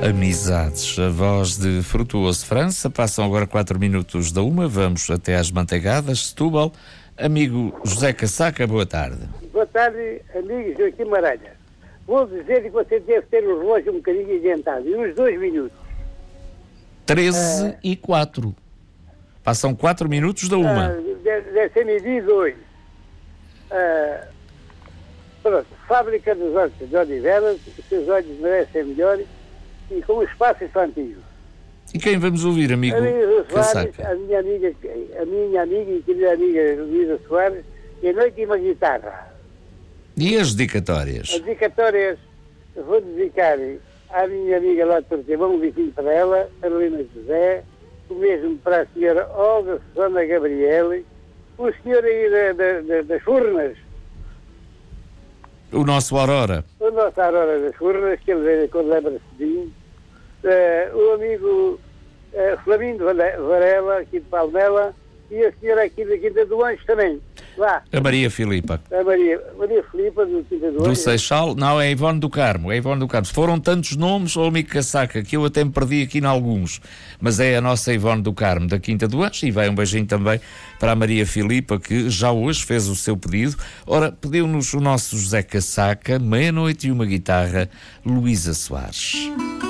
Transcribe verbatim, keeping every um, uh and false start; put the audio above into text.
Amizades, a voz de Frutuoso França. Passam agora quatro minutos da uma, vamos até às Manteigadas, Setúbal. Amigo José Casaca, boa tarde. Boa tarde, amigo Joaquim Maranha. Vou dizer que você deve ter o relógio um bocadinho adiantado, e uns dois minutos. treze uh, e quatro. Passam quatro minutos da uma. Uh, deve, deve ser meio-dia e dois. Uh, pronto, fábrica dos olhos de Odivelas, os seus olhos merecem melhores, e com um espaço infantil. E quem vamos ouvir, amigo Casaca? A minha amiga, a minha amiga e querida amiga Luísa Soares, e a noite e uma guitarra. E as dedicatórias? As dedicatórias vou dedicar à minha amiga lá de Portimão, um beijinho para ela, Carolina José, o mesmo para a senhora Olga Susana Gabriele, o senhor aí da, da, da, das Furnas. O nosso Aurora. O nosso Aurora das Furnas, que ele veio quando lembra-se de mim. Uh, o amigo uh, Flamindo Varela, aqui de Palmela, e a senhora aqui da Quinta do Anjo também. Lá. A Maria Filipa. A Maria, Maria Filipa do Quinta do Anjo. Do Seixal, não, é Ivone do Carmo, é Ivone do Carmo. Foram tantos nomes, ô amigo Casaca, que eu até me perdi aqui em alguns, mas é a nossa Ivone do Carmo, da Quinta do Anjo, e vai um beijinho também para a Maria Filipa, que já hoje fez o seu pedido. Ora, pediu-nos o nosso José Casaca, Meia-Noite e uma Guitarra, Luísa Soares.